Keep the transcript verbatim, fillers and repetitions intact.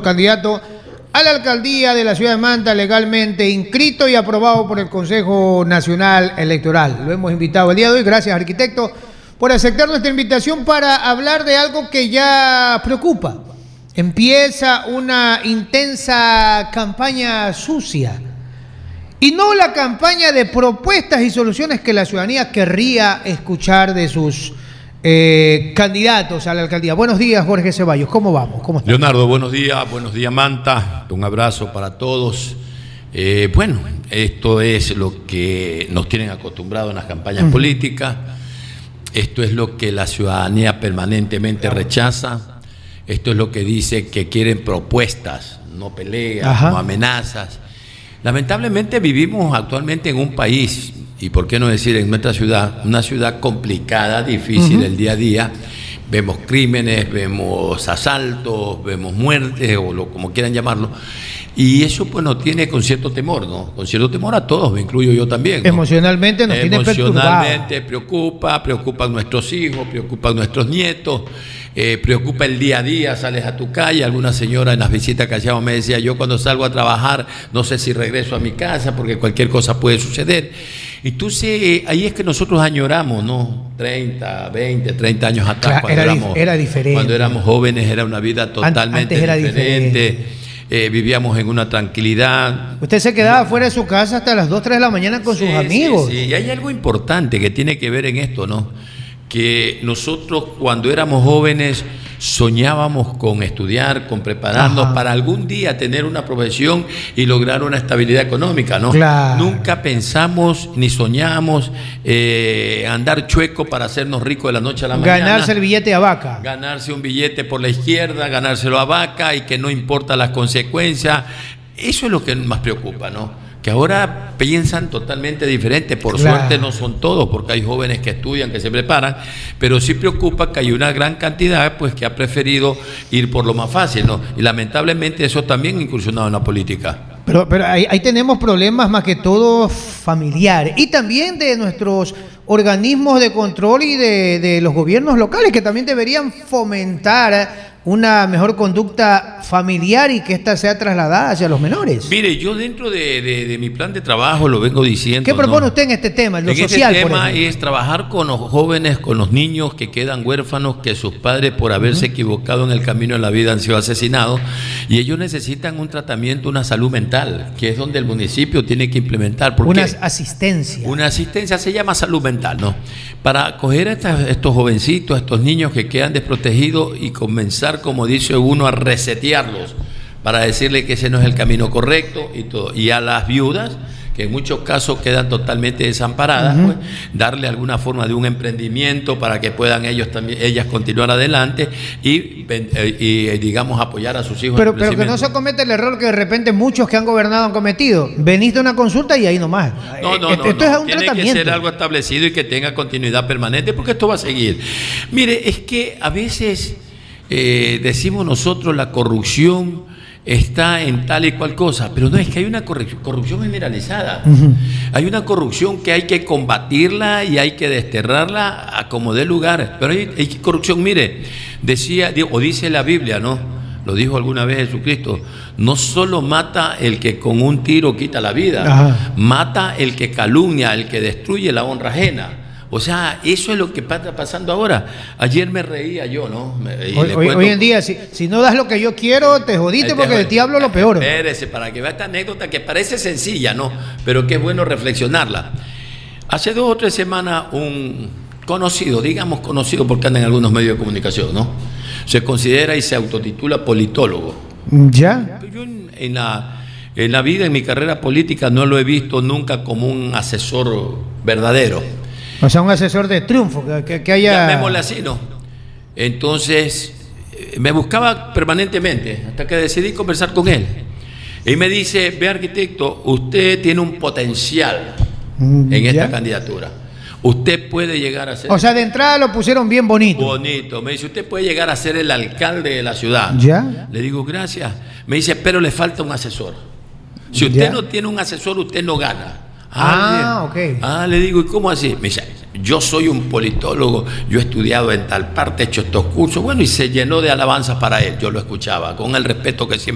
candidato a la alcaldía de la ciudad de Manta, legalmente inscrito y aprobado por el Consejo Nacional Electoral. Lo hemos invitado el día de hoy. Gracias, arquitecto, por aceptar nuestra invitación para hablar de algo que ya preocupa. Empieza una intensa campaña sucia. Y no la campaña de propuestas y soluciones que la ciudadanía querría escuchar de sus eh, candidatos a la alcaldía. Buenos días, Jorge Ceballos. ¿Cómo vamos? ¿Cómo estás? Leonardo, buenos días. Buenos días, Manta. Un abrazo para todos. Eh, bueno, esto es lo que nos tienen acostumbrados en las campañas uh-huh. políticas. Esto es lo que la ciudadanía permanentemente rechaza. Esto es lo que dice que quieren propuestas, no peleas, Ajá. no amenazas. Lamentablemente vivimos actualmente en un país, y por qué no decir en nuestra ciudad, una ciudad complicada, difícil uh-huh. el día a día. Vemos crímenes, vemos asaltos, vemos muertes, o lo, como quieran llamarlo. Y eso pues nos tiene con cierto temor, ¿no? Con cierto temor a todos, me incluyo yo también, ¿no? Emocionalmente nos tiene perturbados. Emocionalmente preocupa, preocupan nuestros hijos, preocupan nuestros nietos. Eh, preocupa el día a día, sales a tu calle. Alguna señora en las visitas que hacíamos me decía, yo cuando salgo a trabajar no sé si regreso a mi casa porque cualquier cosa puede suceder. Entonces eh, ahí es que nosotros añoramos, ¿no? treinta, veinte, treinta años atrás, claro, cuando, era, éramos, era diferente. cuando éramos jóvenes era una vida totalmente Antes era diferente, diferente. Eh, vivíamos en una tranquilidad. Usted se quedaba fuera de su casa hasta las dos, tres de la mañana con sí, sus amigos. Sí, sí, y hay algo importante que tiene que ver en esto, ¿no? Que nosotros cuando éramos jóvenes soñábamos con estudiar, con prepararnos Ajá. para algún día tener una profesión y lograr una estabilidad económica, ¿no? Claro. Nunca pensamos ni soñamos eh, andar chueco para hacernos ricos de la noche a la mañana. Ganarse el billete a vaca. Ganarse un billete por la izquierda, ganárselo a vaca y que no importa las consecuencias. Eso es lo que más preocupa, ¿no? Que ahora piensan totalmente diferente. Por claro. suerte no son todos, porque hay jóvenes que estudian, que se preparan, pero sí preocupa que hay una gran cantidad pues que ha preferido ir por lo más fácil, ¿no? Y lamentablemente eso también ha incursionado en la política. Pero, pero ahí, ahí tenemos problemas más que todo familiares y también de nuestros organismos de control y de, de los gobiernos locales, que también deberían fomentar una mejor conducta familiar y que ésta sea trasladada hacia los menores. Mire, yo dentro de, de, de mi plan de trabajo lo vengo diciendo. ¿Qué propone ¿no? usted en este tema, en lo en social? Este tema es trabajar con los jóvenes, con los niños que quedan huérfanos, que sus padres por haberse uh-huh. equivocado en el camino de la vida han sido asesinados, y ellos necesitan un tratamiento, una salud mental, que es donde el municipio tiene que implementar. Una asistencia. Una asistencia se llama salud mental, ¿no? Para acoger a estas, estos jovencitos, a estos niños que quedan desprotegidos y comenzar, como dice uno, a resetearlos para decirle que ese no es el camino correcto y todo. Y a las viudas, que en muchos casos quedan totalmente desamparadas, uh-huh. pues, darle alguna forma de un emprendimiento para que puedan ellos también, ellas continuar adelante y, y, y digamos apoyar a sus hijos. Pero, pero que no se cometa el error que de repente muchos que han gobernado han cometido. Veniste a una consulta y ahí nomás. No, no, esto, no. esto no. es un Tiene tratamiento. que ser algo establecido y que tenga continuidad permanente, porque esto va a seguir. Mire, es que a veces eh, decimos nosotros la corrupción está en tal y cual cosa, pero no, es que hay una corrupción generalizada. Uh-huh. Hay una corrupción que hay que combatirla y hay que desterrarla a como dé lugar. Pero hay, hay corrupción, mire, decía, o dice la Biblia, ¿no? Lo dijo alguna vez Jesucristo, no solo mata el que con un tiro quita la vida, Ajá. mata el que calumnia, el que destruye la honra ajena. O sea, eso es lo que está pasando ahora. Ayer me reía yo, ¿no? Y hoy, hoy, hoy en día, si, si no das lo que yo quiero, te jodiste te porque de ti hablo lo peor. Espérese, para que vea esta anécdota que parece sencilla, ¿no? Pero que es bueno reflexionarla. Hace dos o tres semanas un conocido, digamos conocido porque anda en algunos medios de comunicación, ¿no? Se considera y se autotitula politólogo. ¿Ya? Yo en, en, la, en la vida, en mi carrera política, no lo he visto nunca como un asesor verdadero. O sea, un asesor de triunfo, que, que haya... Llamémosle así, ¿no? Entonces, me buscaba permanentemente, hasta que decidí conversar con él. Y me dice, ve arquitecto, usted tiene un potencial en ¿Ya? esta candidatura. Usted puede llegar a ser... O sea, de entrada lo pusieron bien bonito. Bonito. Me dice, usted puede llegar a ser el alcalde de la ciudad. ¿Ya? Le digo, gracias. Me dice, pero le falta un asesor. Si usted ¿Ya? no tiene un asesor, usted no gana. Ah, ah, ok. Ah, le digo, ¿y cómo así? Me dice, yo soy un politólogo, yo he estudiado en tal parte, he hecho estos cursos. Bueno, y se llenó de alabanzas para él. Yo lo escuchaba, con el respeto que siempre